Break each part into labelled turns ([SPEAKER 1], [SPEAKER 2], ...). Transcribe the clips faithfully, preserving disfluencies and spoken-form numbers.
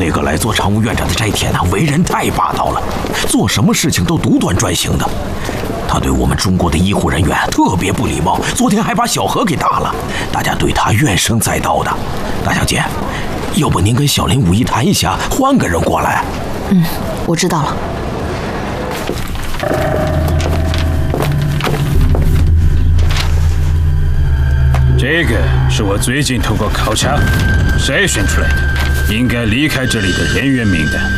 [SPEAKER 1] 那个来做常务院长的斋田啊，为人太霸道了，做什么事情都独断专行的。他对我们中国的医护人员特别不礼貌，昨天还把小何给打了，大家对他怨声载道的。大小姐，要不您跟小林武一谈一下，换个人过来。
[SPEAKER 2] 嗯，我知道了。
[SPEAKER 3] 这个是我最近通过考察筛选出来的，应该离开这里的人员名单。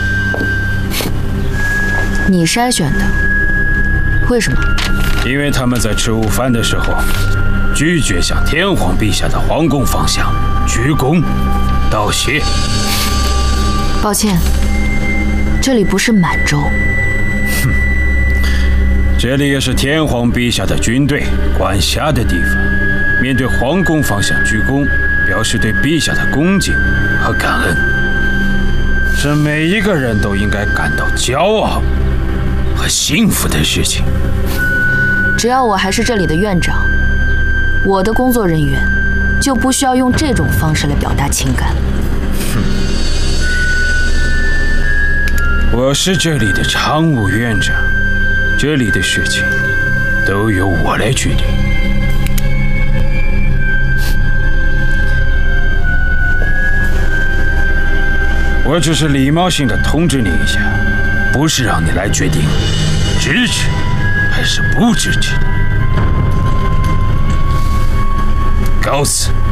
[SPEAKER 2] 你筛选的？为什么？
[SPEAKER 3] 因为他们在吃午饭的时候，拒绝向天皇陛下的皇宫方向鞠躬道谢。
[SPEAKER 2] 抱歉，这里不是满洲。
[SPEAKER 3] 哼，这里也是天皇陛下的军队管辖的地方。面对皇宫方向鞠躬，表示对陛下的恭敬和感恩，是每一个人都应该感到骄傲和幸福的事情。
[SPEAKER 2] 只要我还是这里的院长，我的工作人员就不需要用这种方式来表达情感。
[SPEAKER 3] 哼，我是这里的常务院长，这里的事情都由我来决定。我只是礼貌性的通知你一下，不是让你来决定支持还是不支持。告辞。